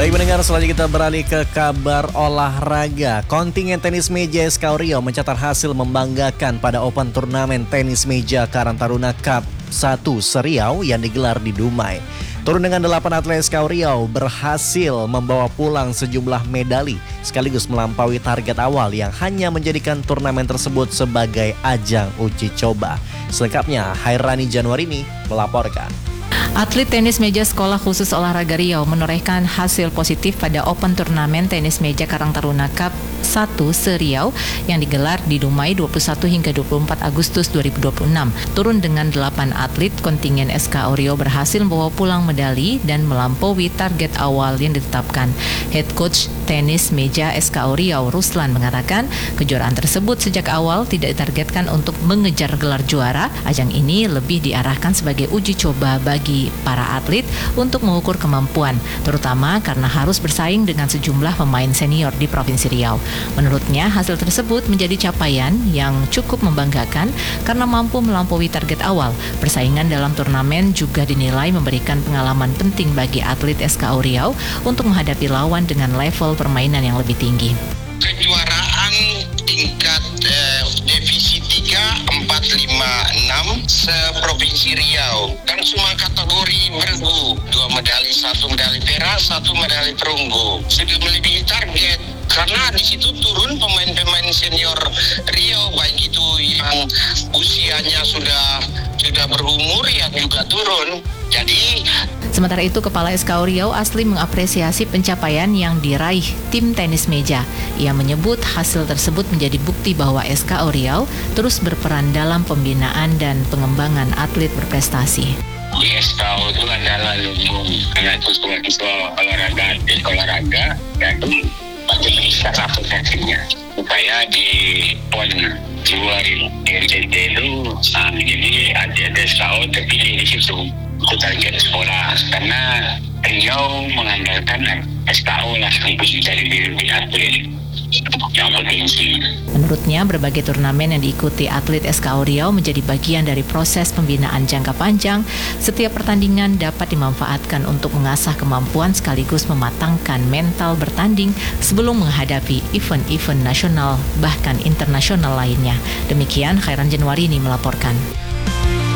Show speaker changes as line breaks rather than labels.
Baik pendengar, selanjutnya kita beralih ke kabar olahraga. Kontingen tenis meja SK Riau mencatat hasil membanggakan pada Open Turnamen Tenis Meja Karang Taruna Cup 1 Seriau yang digelar di Dumai. Turun dengan 8 atlet SK Riau berhasil membawa pulang sejumlah medali sekaligus melampaui target awal yang hanya menjadikan turnamen tersebut sebagai ajang uji coba. Selengkapnya Hairani Januarini melaporkan.
Atlet tenis meja Sekolah Khusus Olahraga Riau menorehkan hasil positif pada Open Turnamen Tenis Meja Karang Taruna Cup 1 Seriau yang digelar di Dumai 21 hingga 24 Agustus 2026. Turun dengan 8 atlet, kontingen SK Riau berhasil membawa pulang medali dan melampaui target awal yang ditetapkan. Head Coach Tenis Meja SK Riau Ruslan mengatakan kejuaraan tersebut sejak awal tidak ditargetkan untuk mengejar gelar juara. Ajang ini lebih diarahkan sebagai uji coba bagi para atlet untuk mengukur kemampuan, terutama karena harus bersaing dengan sejumlah pemain senior di Provinsi Riau. Menurutnya, hasil tersebut menjadi capaian yang cukup membanggakan karena mampu melampaui target awal. Persaingan dalam turnamen juga dinilai memberikan pengalaman penting bagi atlet SK Riau untuk menghadapi lawan dengan level permainan yang lebih tinggi.
Kejuaraan tingkat divisi 3, 4, 5, 6 se-Provinsi Riau. Kan semua kategori bergu, 2 medali, 1 medali perak, 1 medali perunggu. Sudah melebihi target karena di situ turun pemain-pemain senior Riau, baik itu yang usianya sudah berumur yang juga turun. Jadi
sementara itu, Kepala SK Riau Asli mengapresiasi pencapaian yang diraih tim tenis meja. Ia menyebut hasil tersebut menjadi bukti bahwa SK Riau terus berperan dalam pembinaan dan pengembangan atlet berprestasi.
Di SKO itu adalah lumbung anak siswa olahraga, atlet olahraga, dan bagi bisa aplikasinya supaya di PON 2000 itu jadi ada SKO terpilih di situ. Itu target sekolah karena Riau mengandalkan SKO lah sekaligus dari diri atlet yang bergengsi.
Menurutnya, berbagai turnamen yang diikuti atlet SK Riau menjadi bagian dari proses pembinaan jangka panjang. Setiap pertandingan dapat dimanfaatkan untuk mengasah kemampuan sekaligus mematangkan mental bertanding sebelum menghadapi event-event nasional bahkan internasional lainnya. Demikian Khairan Januarini melaporkan.